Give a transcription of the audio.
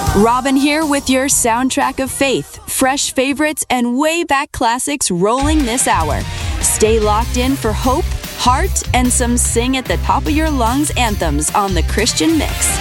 Robin here with your soundtrack of faith, fresh favorites, and way back classics rolling this hour. Stay locked in for hope, heart, and some sing at the top of your lungs anthems on The Christian Mix.